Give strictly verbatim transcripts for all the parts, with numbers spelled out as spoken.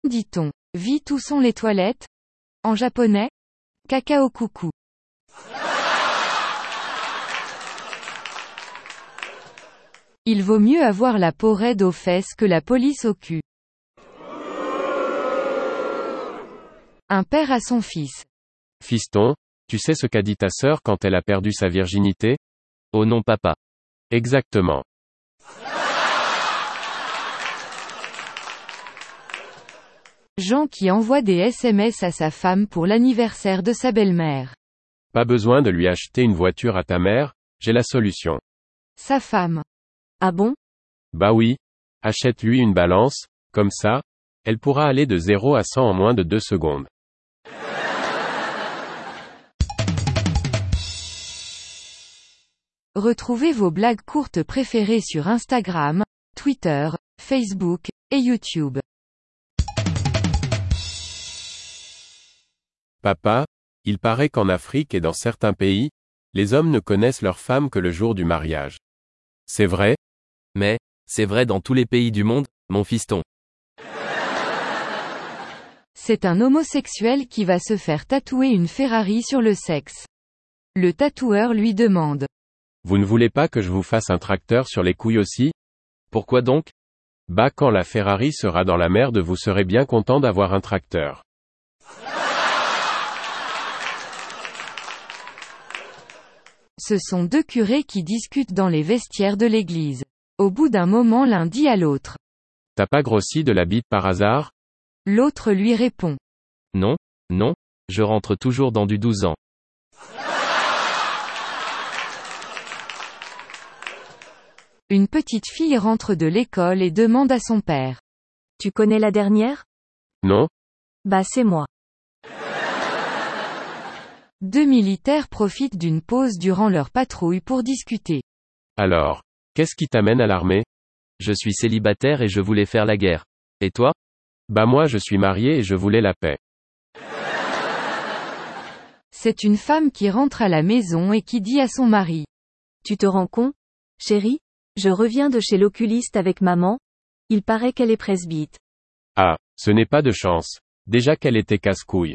dit-on. Vite, où sont les toilettes? En japonais? Kakao coucou. Il vaut mieux avoir la peau raide aux fesses que la police au cul. Un père à son fils. Fiston, tu sais ce qu'a dit ta sœur quand elle a perdu sa virginité? Oh non papa. Exactement. Jean qui envoie des S M S à sa femme pour l'anniversaire de sa belle-mère. Pas besoin de lui acheter une voiture à ta mère, j'ai la solution. Sa femme. Ah bon? Bah oui. Achète-lui une balance, comme ça, elle pourra aller de zéro à cent en moins de deux secondes. Retrouvez vos blagues courtes préférées sur Instagram, Twitter, Facebook, et YouTube. Papa, il paraît qu'en Afrique et dans certains pays, les hommes ne connaissent leurs femmes que le jour du mariage. C'est vrai? Mais, c'est vrai dans tous les pays du monde, mon fiston. C'est un homosexuel qui va se faire tatouer une Ferrari sur le sexe. Le tatoueur lui demande. Vous ne voulez pas que je vous fasse un tracteur sur les couilles aussi? Pourquoi donc? Bah quand la Ferrari sera dans la merde vous serez bien content d'avoir un tracteur. Ce sont deux curés qui discutent dans les vestiaires de l'église. Au bout d'un moment l'un dit à l'autre. T'as pas grossi de la bite par hasard? L'autre lui répond. Non, non, je rentre toujours dans du douze ans. Une petite fille rentre de l'école et demande à son père. Tu connais la dernière? Non. Bah c'est moi. Deux militaires profitent d'une pause durant leur patrouille pour discuter. Alors, qu'est-ce qui t'amène à l'armée? Je suis célibataire et je voulais faire la guerre. Et toi? Bah moi je suis marié et je voulais la paix. C'est une femme qui rentre à la maison et qui dit à son mari. Tu te rends compte, chérie? Je reviens de chez l'oculiste avec maman. Il paraît qu'elle est presbyte. Ah, ce n'est pas de chance. Déjà qu'elle était casse-couille.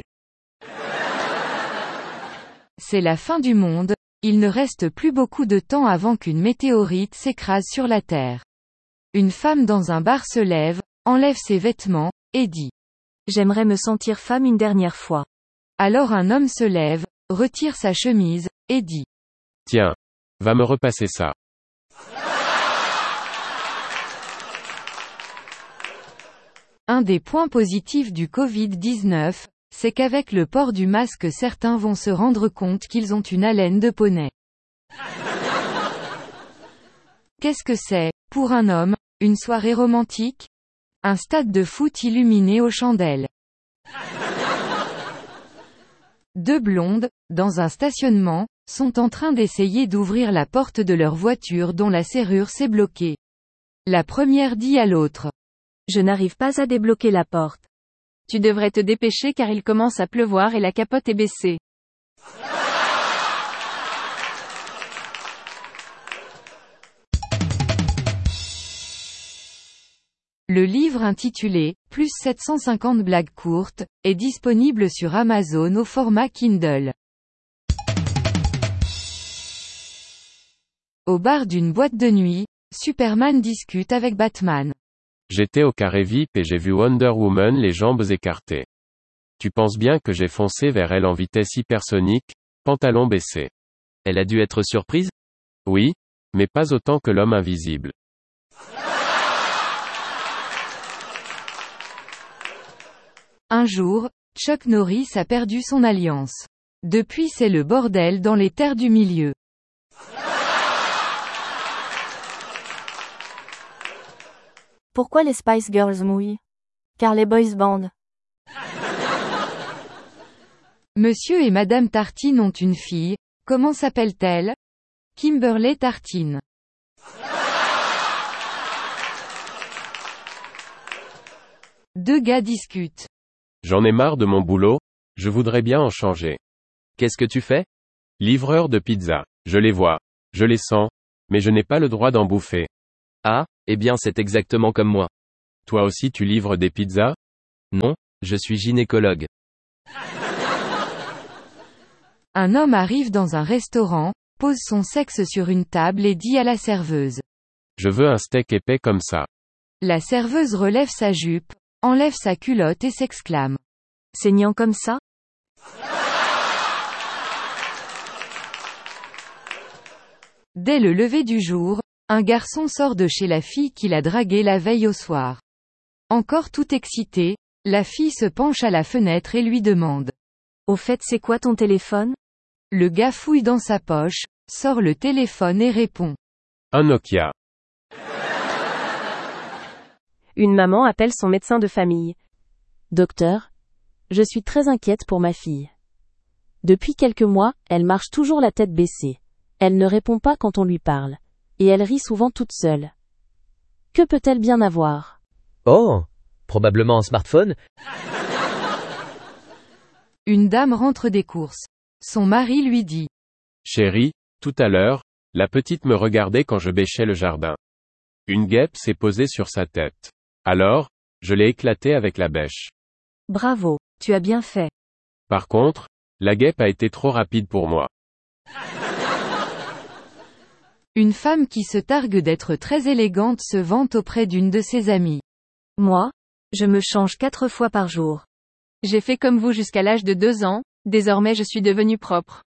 C'est la fin du monde, il ne reste plus beaucoup de temps avant qu'une météorite s'écrase sur la Terre. Une femme dans un bar se lève, enlève ses vêtements, et dit. J'aimerais me sentir femme une dernière fois. Alors un homme se lève, retire sa chemise, et dit. Tiens, va me repasser ça. Un des points positifs du covid dix-neuf, c'est qu'avec le port du masque certains vont se rendre compte qu'ils ont une haleine de poney. Qu'est-ce que c'est, pour un homme, une soirée romantique? Un stade de foot illuminé aux chandelles. Deux blondes, dans un stationnement, sont en train d'essayer d'ouvrir la porte de leur voiture dont la serrure s'est bloquée. La première dit à l'autre. Je n'arrive pas à débloquer la porte. Tu devrais te dépêcher car il commence à pleuvoir et la capote est baissée. Le livre intitulé « Plus sept cent cinquante blagues courtes » est disponible sur Amazon au format Kindle. Au bar d'une boîte de nuit, Superman discute avec Batman. J'étais au carré V I P et j'ai vu Wonder Woman les jambes écartées. Tu penses bien que j'ai foncé vers elle en vitesse hypersonique, pantalon baissé. Elle a dû être surprise? Oui, mais pas autant que l'homme invisible. Un jour, Chuck Norris a perdu son alliance. Depuis c'est le bordel dans les terres du milieu. Pourquoi les Spice Girls mouillent? Car les boys band. Monsieur et Madame Tartine ont une fille, comment s'appelle-t-elle? Kimberly Tartine. Deux gars discutent. J'en ai marre de mon boulot, je voudrais bien en changer. Qu'est-ce que tu fais? Livreur de pizza. Je les vois. Je les sens. Mais je n'ai pas le droit d'en bouffer. Ah, eh bien c'est exactement comme moi. Toi aussi tu livres des pizzas? Non, je suis gynécologue. Un homme arrive dans un restaurant, pose son sexe sur une table et dit à la serveuse. Je veux un steak épais comme ça. La serveuse relève sa jupe, enlève sa culotte et s'exclame. Saignant comme ça? Dès le lever du jour, un garçon sort de chez la fille qu'il a draguée la veille au soir. Encore tout excité, la fille se penche à la fenêtre et lui demande. Au fait, c'est quoi ton téléphone? Le gars fouille dans sa poche, sort le téléphone et répond. Un Nokia. Une maman appelle son médecin de famille. Docteur, je suis très inquiète pour ma fille. Depuis quelques mois, elle marche toujours la tête baissée. Elle ne répond pas quand on lui parle. Et elle rit souvent toute seule. Que peut-elle bien avoir? Oh, probablement un smartphone. Une dame rentre des courses. Son mari lui dit. Chérie, tout à l'heure, la petite me regardait quand je bêchais le jardin. Une guêpe s'est posée sur sa tête. Alors, je l'ai éclatée avec la bêche. Bravo, tu as bien fait. Par contre, la guêpe a été trop rapide pour moi. Une femme qui se targue d'être très élégante se vante auprès d'une de ses amies. Moi, je me change quatre fois par jour. J'ai fait comme vous jusqu'à l'âge de deux ans, désormais je suis devenue propre.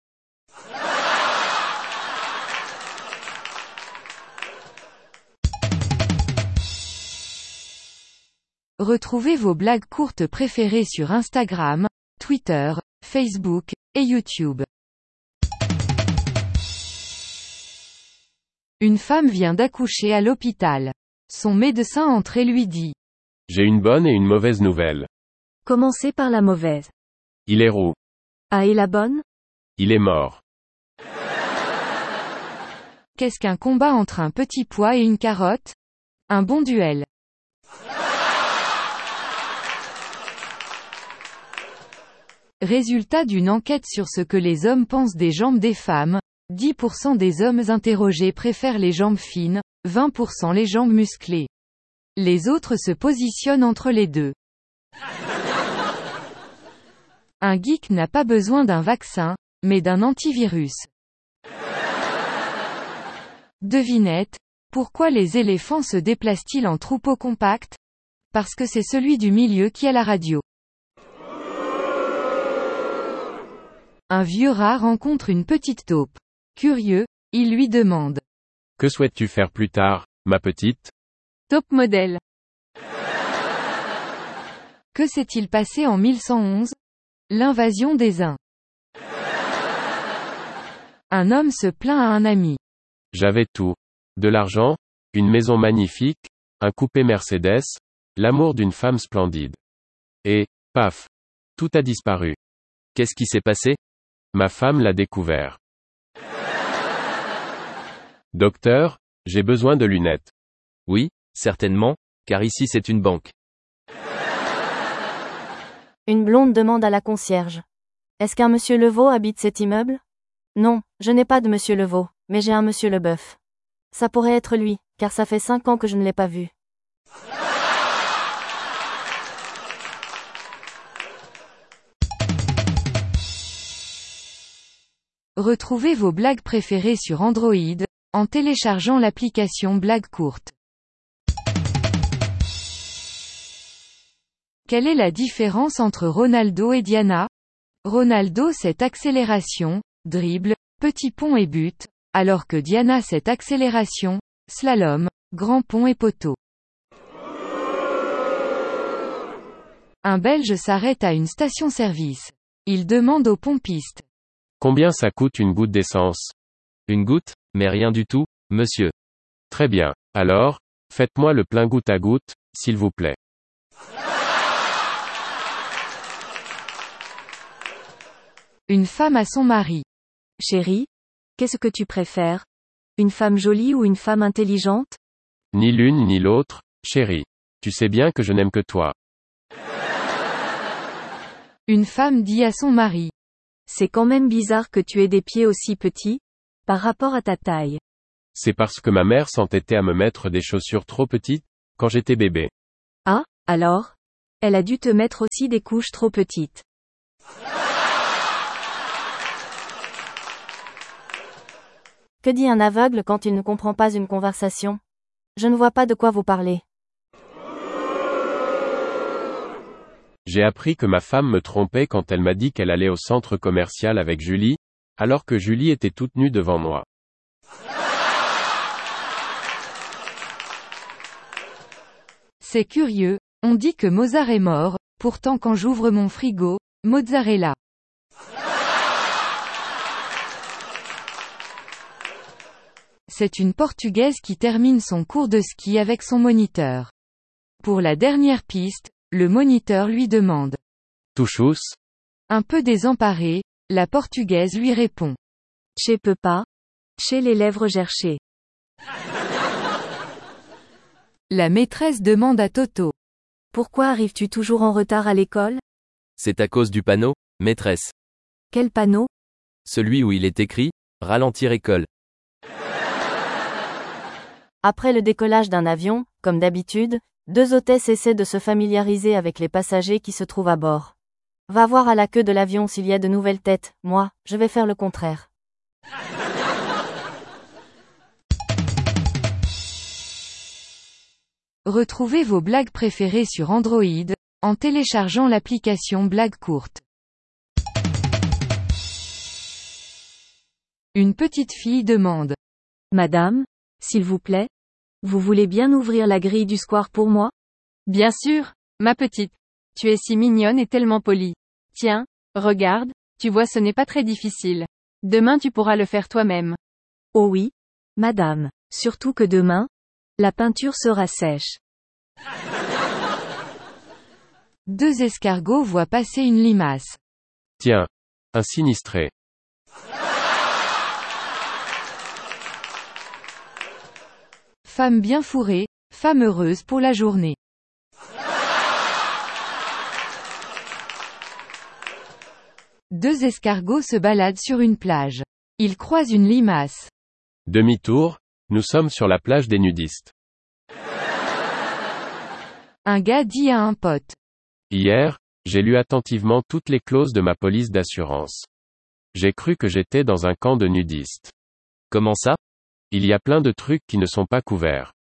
Retrouvez vos blagues courtes préférées sur Instagram, Twitter, Facebook, et YouTube. Une femme vient d'accoucher à l'hôpital. Son médecin entre et lui dit. J'ai une bonne et une mauvaise nouvelle. Commencez par la mauvaise. Il est roux. Ah, et la bonne? Il est mort. Qu'est-ce qu'un combat entre un petit pois et une carotte? Un bon duel. Résultat d'une enquête sur ce que les hommes pensent des jambes des femmes, dix pour cent des hommes interrogés préfèrent les jambes fines, vingt pour cent les jambes musclées. Les autres se positionnent entre les deux. Un geek n'a pas besoin d'un vaccin, mais d'un antivirus. Devinette, pourquoi les éléphants se déplacent-ils en troupeau compact? Parce que c'est celui du milieu qui a la radio. Un vieux rat rencontre une petite taupe. Curieux, il lui demande. Que souhaites-tu faire plus tard, ma petite? Top modèle. Que s'est-il passé en mille cent onze? L'invasion des Huns. Un homme se plaint à un ami. J'avais tout. De l'argent, une maison magnifique, un coupé Mercedes, l'amour d'une femme splendide. Et, paf, tout a disparu. Qu'est-ce qui s'est passé? Ma femme l'a découvert. Docteur, j'ai besoin de lunettes. Oui, certainement, car ici c'est une banque. Une blonde demande à la concierge. Est-ce qu'un monsieur Levaux habite cet immeuble? Non, je n'ai pas de monsieur Levaux, mais j'ai un monsieur Leboeuf. Ça pourrait être lui, car ça fait cinq ans que je ne l'ai pas vu. Retrouvez vos blagues préférées sur Android, en téléchargeant l'application Blagues courtes. Quelle est la différence entre Ronaldo et Diana? Ronaldo c'est accélération, dribble, petit pont et but, alors que Diana c'est accélération, slalom, grand pont et poteau. Un Belge s'arrête à une station-service. Il demande au pompiste. Combien ça coûte une goutte d'essence? Une goutte, mais rien du tout, monsieur. Très bien. Alors, faites-moi le plein goutte à goutte, s'il vous plaît. Une femme à son mari. Chérie, qu'est-ce que tu préfères? Une femme jolie ou une femme intelligente? Ni l'une ni l'autre, chérie. Tu sais bien que je n'aime que toi. Une femme dit à son mari. C'est quand même bizarre que tu aies des pieds aussi petits, par rapport à ta taille. C'est parce que ma mère s'entêtait à me mettre des chaussures trop petites, quand j'étais bébé. Ah, alors? Elle a dû te mettre aussi des couches trop petites. Que dit un aveugle quand il ne comprend pas une conversation? Je ne vois pas de quoi vous parlez. J'ai appris que ma femme me trompait quand elle m'a dit qu'elle allait au centre commercial avec Julie, alors que Julie était toute nue devant moi. C'est curieux, on dit que Mozart est mort, pourtant quand j'ouvre mon frigo, Mozart est là. C'est une Portugaise qui termine son cours de ski avec son moniteur. Pour la dernière piste, le moniteur lui demande. Touchous? Un peu désemparée, la Portugaise lui répond. Che peux pas. Che les lèvres gerchées. La maîtresse demande à Toto. Pourquoi arrives-tu toujours en retard à l'école? C'est à cause du panneau, maîtresse. Quel panneau? Celui où il est écrit « Ralentir école ». Après le décollage d'un avion, comme d'habitude, deux hôtesses essaient de se familiariser avec les passagers qui se trouvent à bord. Va voir à la queue de l'avion s'il y a de nouvelles têtes, moi, je vais faire le contraire. Retrouvez vos blagues préférées sur Android, en téléchargeant l'application Blagues courtes. Une petite fille demande. Madame, s'il vous plaît, vous voulez bien ouvrir la grille du square pour moi? Bien sûr, ma petite. Tu es si mignonne et tellement polie. Tiens, regarde, tu vois ce n'est pas très difficile. Demain tu pourras le faire toi-même. Oh oui, madame, surtout que demain, la peinture sera sèche. Deux escargots voient passer une limace. Tiens, un sinistré. Femme bien fourrée, femme heureuse pour la journée. Deux escargots se baladent sur une plage. Ils croisent une limace. Demi-tour, nous sommes sur la plage des nudistes. Un gars dit à un pote. Hier, j'ai lu attentivement toutes les clauses de ma police d'assurance. J'ai cru que j'étais dans un camp de nudistes. Comment ça? Il y a plein de trucs qui ne sont pas couverts.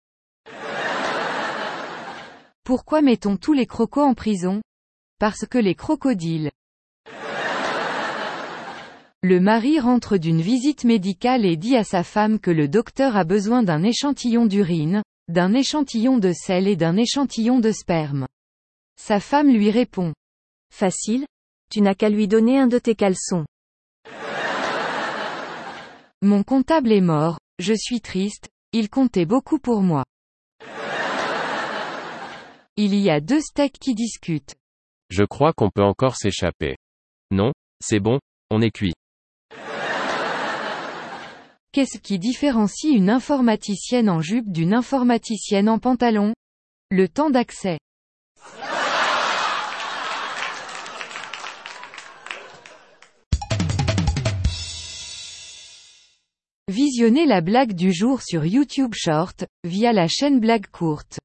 Pourquoi mettons tous les crocos en prison? Parce que les crocodiles. Le mari rentre d'une visite médicale et dit à sa femme que le docteur a besoin d'un échantillon d'urine, d'un échantillon de sel et d'un échantillon de sperme. Sa femme lui répond. Facile, tu n'as qu'à lui donner un de tes caleçons. Mon comptable est mort, je suis triste, il comptait beaucoup pour moi. Il y a deux steaks qui discutent. Je crois qu'on peut encore s'échapper. Non, c'est bon, on est cuit. Qu'est-ce qui différencie une informaticienne en jupe d'une informaticienne en pantalon? Le temps d'accès. Visionnez la blague du jour sur YouTube Short, via la chaîne Blagues courtes.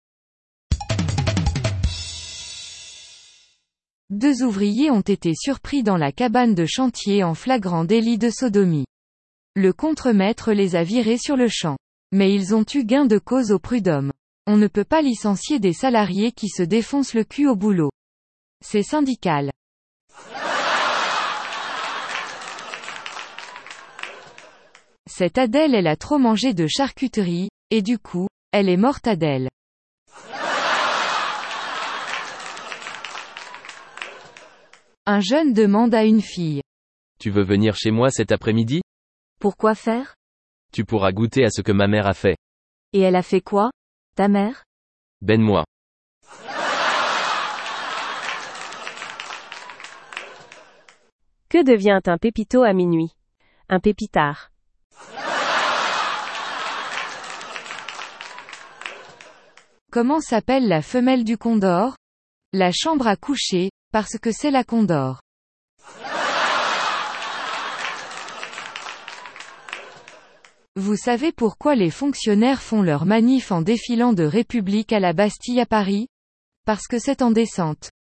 Deux ouvriers ont été surpris dans la cabane de chantier en flagrant délit de sodomie. Le contremaître les a virés sur le champ. Mais ils ont eu gain de cause au prud'homme. On ne peut pas licencier des salariés qui se défoncent le cul au boulot. C'est syndical. Cette Adèle elle a trop mangé de charcuterie, et du coup, elle est morte Adèle. Un jeune demande à une fille. Tu veux venir chez moi cet après-midi? Pourquoi faire? Tu pourras goûter à ce que ma mère a fait. Et elle a fait quoi, ta mère? Ben-moi. Que devient un pépito à minuit? Un pépitard. Comment s'appelle la femelle du condor? La chambre à coucher, parce que c'est la condor. Vous savez pourquoi les fonctionnaires font leur manif en défilant de République à la Bastille à Paris? Parce que c'est en descente.